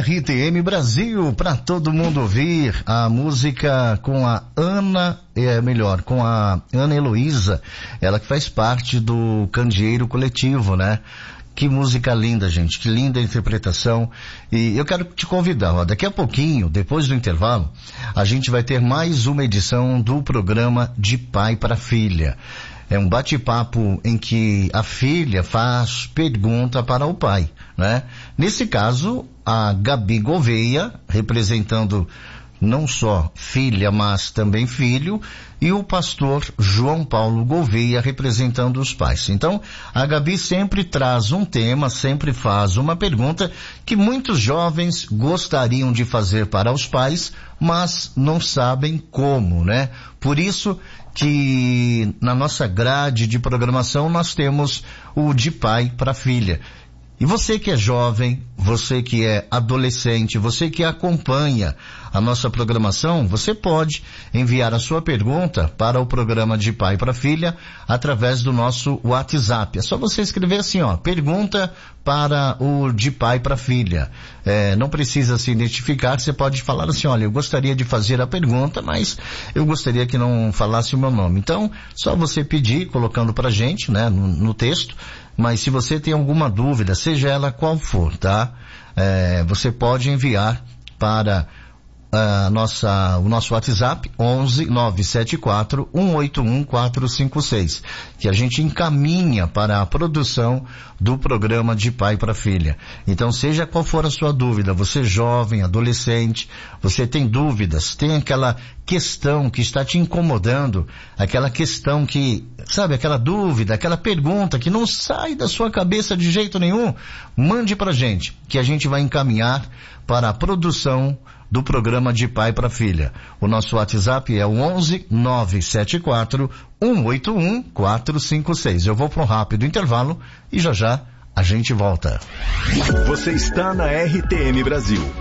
RTM Brasil, para todo mundo ouvir a música com a com a Ana Heloísa, ela que faz parte do Candeeiro Coletivo, né? Que música linda, gente, que linda interpretação. E eu quero te convidar, ó, daqui a pouquinho, depois do intervalo, a gente vai ter mais uma edição do programa De Pai para Filha. É um bate-papo em que a filha faz pergunta para o pai, né? Nesse caso, a Gabi Gouveia, representando não só filha, mas também filho, e o pastor João Paulo Gouveia representando os pais. Então, a Gabi sempre traz um tema, sempre faz uma pergunta que muitos jovens gostariam de fazer para os pais, mas não sabem como, né? Por isso que na nossa grade de programação nós temos o De Pai para Filha. E você que é jovem, você que é adolescente, você que acompanha a nossa programação, você pode enviar a sua pergunta para o programa De Pai para Filha através do nosso WhatsApp. É só você escrever assim, ó, pergunta para o De Pai para Filha. Não precisa se identificar, você pode falar assim, olha, eu gostaria de fazer a pergunta, mas eu gostaria que não falasse o meu nome. Então, só você pedir, colocando pra gente, né, no texto. Mas se você tem alguma dúvida, seja ela qual for, tá? Você pode enviar para o nosso WhatsApp 11-974-181-456, que a gente encaminha para a produção do programa De Pai para Filha. Então, seja qual for a sua dúvida, você jovem, adolescente, você tem dúvidas, tem aquela questão que está te incomodando, aquela questão que, sabe, aquela dúvida, aquela pergunta que não sai da sua cabeça de jeito nenhum, mande pra gente, que a gente vai encaminhar para a produção do programa De Pai para Filha. O nosso WhatsApp é o 11-974-181-456. Eu vou para um rápido intervalo e já a gente volta. Você está na RTM Brasil.